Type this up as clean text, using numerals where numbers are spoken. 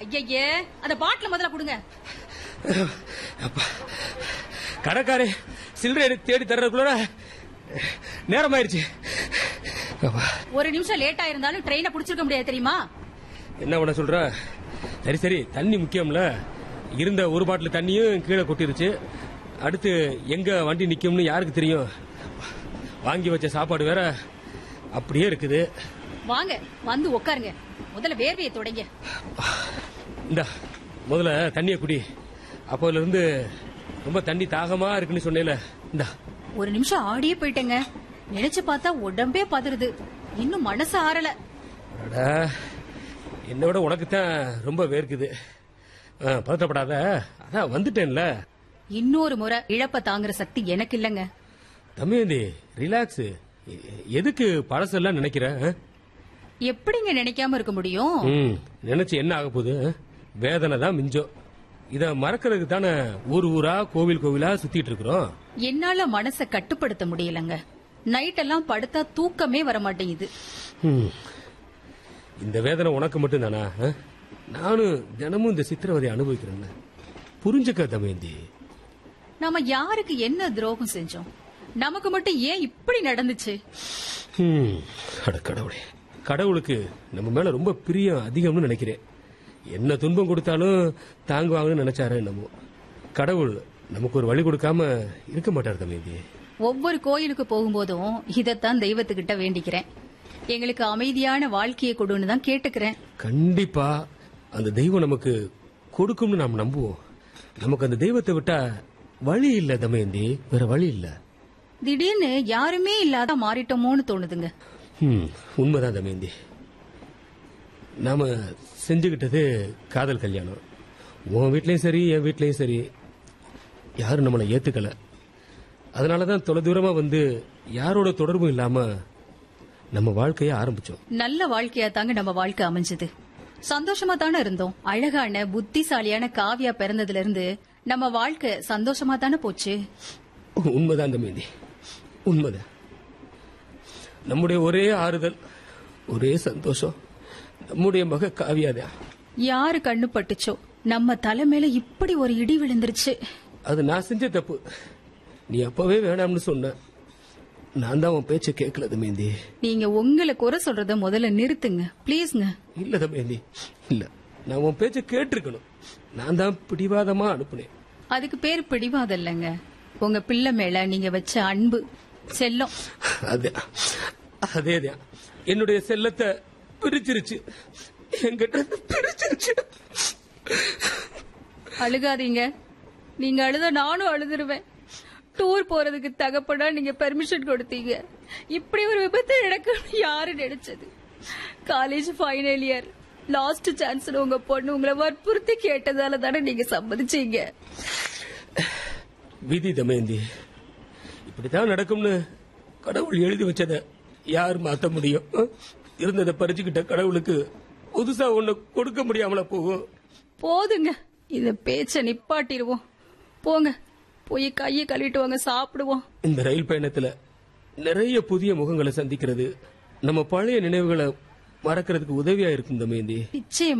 ஐயே, அந்த பாட்டில முதல்ல கொடுங்க. கடைக்காரே சில்லறை தேடி தர்றதுக்குள்ள நேரம் ஆயிருச்சு. ஒரு நிமிஷம் லேட்டா இருந்தாலும் ட்ரெயினை புடிச்சிருக்க முடியாது தெரியுமா? என்ன பண்ண சொல்ற? சரி சரி, தண்ணி முக்கியம்ல. இருந்த ஒரு பாட்டில் தண்ணியும் கீழே கொட்டிருச்சு. அடுத்து எங்க வண்டி நிக்கும்னு யாருக்கு தெரியும்? வாங்கி வச்ச சாப்பாடு வேற அப்படியே இருக்குது. வாங்க வந்து உட்காருங்க. முதல்ல வேர்வையை தொடங்க. இந்த முதல்ல தண்ணிய குடி. அப்போல இருந்து ரொம்ப தண்ணி தாகமா இருக்குன்னு சொன்னேல. இந்த ஒரு நிமிஷம் ஆடியே போயிட்டேங்க. நினைச்சு பார்த்தா உடம்பே பதறுது. இன்னும் மனசு ஆறல. என்னோட உனக்குத்தான் ரொம்ப வேர்க்குது. பதட்டப்படாத, அதான் வந்துட்டேன்ல. இன்னொரு முறை இழப்ப தாங்குற சக்தி எனக்கு இல்லங்க. தம்பி ரிலாக்ஸ். எதுக்கு பழசெல்லாம் நினைக்கிற? எப்படிங்க நினைக்காம இருக்க முடியும்? நினைச்சு என்ன ஆக போகுது? வேதனை தான் மிஞ்சம். இத மறக்கிறதுக்கு தானே ஊர் ஊரா கோவில் கோவிலா சுத்திட்டு இருக்கிறோம். என்னால மனசை கட்டுப்படுத்த முடியலங்க. நைட் எல்லாம் படுத்தா தூக்கமே வர மாட்டேங்குது. இந்த வேதனை உனக்கு மட்டும் தானா? நானும் தினமும் இந்த சித்திரவதை அனுபவிக்கிறேன். புரிஞ்சுக்க தமயந்தி. நாம யாருக்கு என்ன துரோகம் செஞ்சோம்? நமக்கு மட்டும் ஏன் இப்படி நடந்துச்சு? கடவுளே, கடவுளுக்கு நம்ம மேல ரொம்ப பிரியம் அதிகம்னு நினைக்கிறேன். என்ன துன்பம் கொடுத்தாலும் தாங்குவாங்கன்னு நினைச்சாரு என்னமோ. கடவுள் நமக்கு ஒரு வழி கொடுக்காம இருக்க மாட்டார் தம்பி. ஒவ்வொரு கோயிலுக்கு போகும்போதும் இதத்தான் தெய்வத்துக்கிட்ட வேண்டிக்கிறேன். எங்களுக்கு அமைதியான வாழ்க்கையை கொடுன்னு தான் கேட்டுக்கிறேன். கண்டிப்பா அந்த தெய்வம் நமக்கு கொடுக்கும்னு நாம் நம்புவோம். நமக்கு அந்த தெய்வத்தை விட்டா வழி இல்ல தமயந்தி, வேற வழி இல்ல. திடீர்னு யாருமே இல்லாத மாறிட்டோமோன்னு தோணுதுங்க. உண்மைதான் தமயந்தி. நாம செஞ்சுக்கிட்டது காதல் கல்யாணம். உன் வீட்லயும் சரி என் வீட்லயும் சரி யாரும் நம்மளை ஏத்துக்கல. அதனாலதான் தொலைதூரமா வந்து யாரோட தொடர்பும் இல்லாம நம்ம வாழ்க்கைய ஆரம்பிச்சோம். நல்ல வாழ்க்கையா தாங்க நம்ம வாழ்க்கை அமைஞ்சது. சந்தோஷமா தானே இருந்தோம். அழகான புத்திசாலியான காவியா பிறந்ததுல இருந்து நம்ம வாழ்க்கை சந்தோஷமா தானே போச்சு. உண்மைதான் தம்பி, உண்மைதான். நம்முடைய ஒரே ஆறுதல், ஒரே சந்தோஷம் நம்முடைய மக காவியாதான். யாரு கண்ணு பட்டுச்சோ நம்ம தலை மேல இப்படி ஒரு இடி விழுந்துருச்சு. அது நான் செஞ்ச தப்பு. நீ அப்பவே வேணாம்னு சொன்ன. நான் தான் உன் பேச்ச கேட்கல தம்பி. நீங்க உங்களை குறை சொல்றத முதல்ல நிறுத்துங்க பிளீஸ்ங்க. இல்ல தம்பி, இல்ல, நான் உன் பேச்ச கேட்டிருக்கணும். நான் தான் பிடிவாதமா அனுப்புனேன். அதுக்கு பேர் பிடிவாதம் இல்லங்க. உங்க பிள்ளை மேல நீங்க வச்ச அன்பு, செல்லம். அதேதான் என்னுடைய செல்லத்தை பிரிச்சிருச்சு. என்கிட்ட பிரிச்சிருச்சு. அழுகாதீங்க. நீங்க அழுத நானும் அழுதுருவேன். டூர் போறதுக்கு தகப்பனா நீங்க பெர்மிஷன் கொடுத்தீங்க. இப்படி ஒரு விபத்து நடக்கும் யாரு நினைச்சது? College final year last chance உங்க பொண்ணு உங்களை வற்புறுத்தி கேட்டதால தானே நீங்க சம்மதிச்சீங்க. விதி தமயந்தி, இப்படித்தான் நடக்கும்னு கடவுள் எழுதி வச்சத யார் மாத்த முடியும்? இருந்ததை பறிச்சுக்கிட்ட கடவுளுக்கு புதுசா ஒண்ணு கொடுக்க முடியாமல போகும். போதுங்க, இந்த பேச்ச நிப்பாட்டிடுவோம். போங்க, போய் கையை கழுவிட்டு வாங்க, சாப்பிடுவோம். இந்த ரயில் பயணத்துல நிறைய புதிய முகங்களை சந்திக்கிறது நம்ம பழைய நினைவுகளை மறக்கிறதுக்கு உதவியா இருக்கும் தமயந்தி. நிச்சயம்.